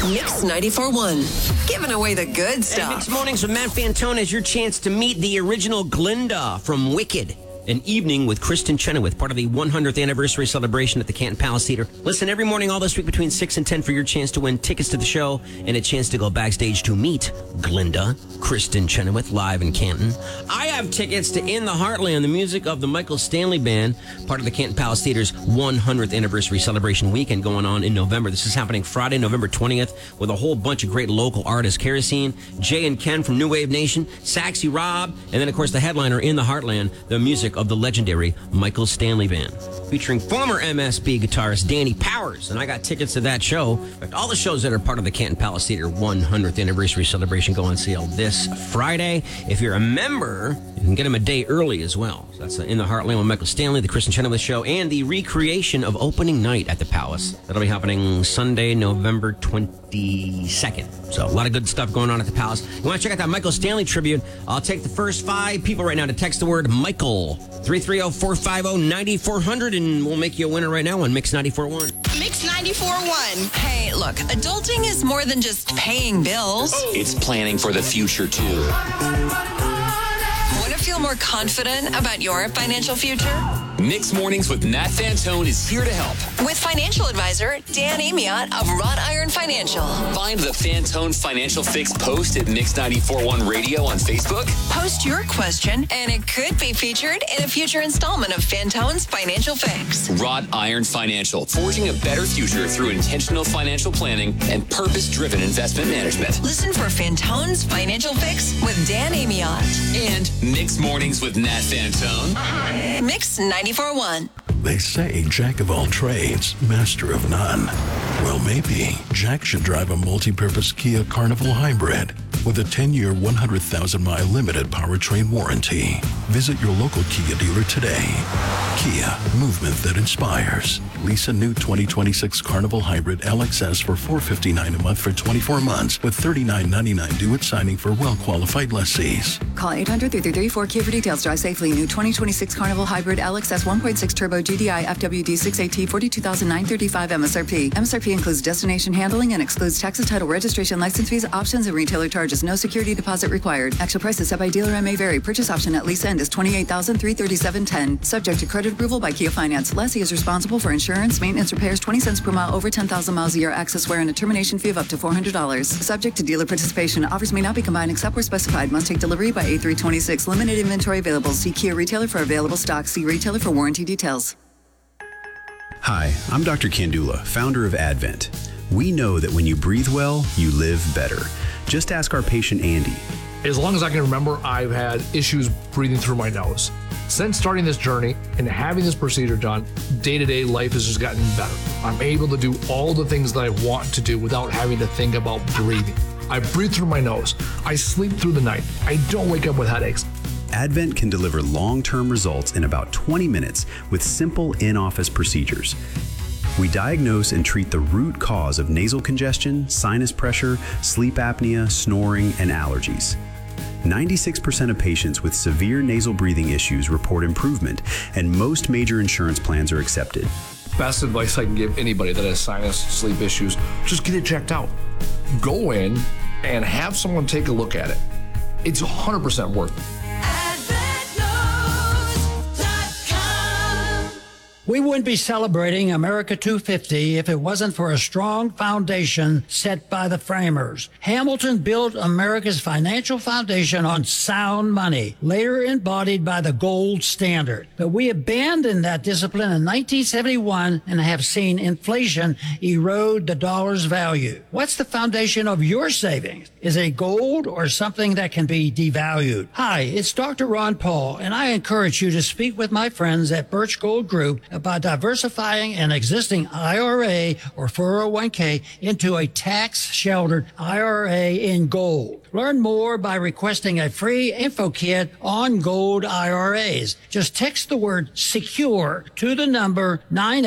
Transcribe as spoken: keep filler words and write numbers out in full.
Mix ninety-four point one. Giving away the good stuff. And Mix Mornings with Matt Fantone is your chance to meet the original Glinda from Wicked. An evening with Kristen Chenoweth, part of the one hundredth anniversary celebration at the Canton Palace Theater. Listen every morning all this week between six and ten for your chance to win tickets to the show and a chance to go backstage to meet Glinda, Kristen Chenoweth, live in Canton. I have tickets to In the Heartland, the music of the Michael Stanley Band, part of the Canton Palace Theater's one hundredth anniversary celebration weekend going on in November. This is happening Friday, November twentieth, with a whole bunch of great local artists. Kerosene, Jay and Ken from New Wave Nation, Saxy Rob, and then, of course, the headliner In the Heartland, the music of the legendary Michael Stanley Band, featuring former M S B guitarist Danny Powers. And I got tickets to that show. In fact, all the shows that are part of the Canton Palace Theater one hundredth anniversary celebration go on sale this Friday. If you're a member, you can get them a day early as well. So that's In the Heartland with Michael Stanley, the Kristen Chenoweth Show, and the recreation of opening night at the Palace. That'll be happening Sunday, November twenty-second. So a lot of good stuff going on at the Palace. You want to check out that Michael Stanley tribute? I'll take the first five people right now to text the word Michael. three three zero, four five zero, nine four zero zero, and we'll make you a winner right now on Mix ninety-four point one. Mix ninety-four point one. Hey, look, adulting is more than just paying bills. It's planning for the future, too. Want to feel more confident about your financial future? Mix Mornings with Matt Fantone is here to help. With financial advisor Dan Amiot of Wrought Iron Financial. Find the Fantone Financial Fix post at Mix ninety-four point one Radio on Facebook. Post your question, and it could be featured in a future installment of Fantone's Financial Fix. Wrought Iron Financial, forging a better future through intentional financial planning and purpose-driven investment management. Listen for Fantone's Financial Fix with Dan Amiot. And Mix Mornings with Matt Fantone. Uh-huh. Mix ninety-four point one. They say jack of all trades, master of none. Well, maybe Jack should drive a multi-purpose Kia Carnival Hybrid with a ten-year, one hundred thousand mile limited powertrain warranty. Visit your local Kia dealer today. Kia, movement that inspires. Lease a new twenty twenty-six Carnival Hybrid L X S for four hundred fifty-nine dollars a month for twenty-four months with thirty-nine ninety-nine due at signing for well-qualified lessees. Call eight hundred, three three three, four K I A for details. Drive safely. New twenty twenty-six Carnival Hybrid L X S one point six Turbo G D I F W D six A T forty-two thousand nine hundred thirty-five M S R P. M S R P includes destination handling and excludes taxes, title, registration, license fees, options, and retailer charges. No security deposit required. Actual prices set by dealer and may vary. Purchase option at lease end is twenty-eight thousand three hundred thirty-seven dollars and ten cents. Subject to credit approval by Kia Finance. Lessee is responsible for insurance, maintenance, repairs, twenty cents per mile over ten thousand miles a year, access wear, and a termination fee of up to four hundred dollars. Subject to dealer participation. Offers may not be combined except where specified. Must take delivery by eight three twenty-six. Limited inventory available. See Kia retailer for available stock. See retailer for warranty details. Hi, I'm Doctor Kandula, founder of Advent. We know that when you breathe well, you live better. Just ask our patient Andy. As long as I can remember, I've had issues breathing through my nose. Since starting this journey and having this procedure done, day-to-day life has just gotten better. I'm able to do all the things that I want to do without having to think about breathing. I breathe through my nose. I sleep through the night. I don't wake up with headaches. Advent can deliver long-term results in about twenty minutes with simple in-office procedures. We diagnose and treat the root cause of nasal congestion, sinus pressure, sleep apnea, snoring, and allergies. ninety-six percent of patients with severe nasal breathing issues report improvement, and most major insurance plans are accepted. Best advice I can give anybody that has sinus, sleep issues, just get it checked out. Go in and have someone take a look at it. It's one hundred percent worth it. We wouldn't be celebrating America two fifty if it wasn't for a strong foundation set by the framers. Hamilton built America's financial foundation on sound money, later embodied by the gold standard. But we abandoned that discipline in nineteen seventy-one and have seen inflation erode the dollar's value. What's the foundation of your savings? Is it gold or something that can be devalued? Hi, it's Doctor Ron Paul, and I encourage you to speak with my friends at Birch Gold Group about diversifying an existing I R A or four oh one k into a tax-sheltered I R A in gold. Learn more by requesting a free info kit on gold I R As. Just text the word SECURE to the number nine